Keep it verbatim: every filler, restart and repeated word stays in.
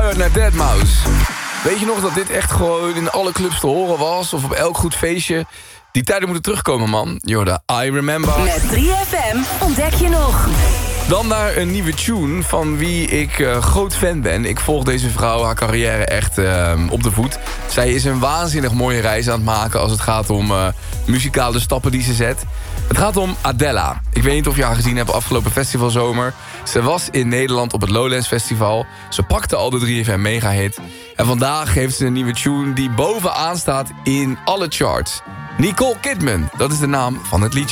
Bird naar deadmau five. Weet je nog dat dit echt gewoon in alle clubs te horen was? Of op elk goed feestje? Die tijden moeten terugkomen, man. Jorda, I Remember. Met drie F M ontdek je nog. Dan naar een nieuwe tune van wie ik uh, groot fan ben. Ik volg deze vrouw, haar carrière echt uh, op de voet. Zij is een waanzinnig mooie reis aan het maken als het gaat om uh, muzikale stappen die ze zet. Het gaat om Adela. Ik weet niet of je haar gezien hebt afgelopen festivalzomer. Ze was in Nederland op het Lowlands Festival. Ze pakte al de drie F M mega hit. En vandaag heeft ze een nieuwe tune die bovenaan staat in alle charts. Nicole Kidman, dat is de naam van het liedje.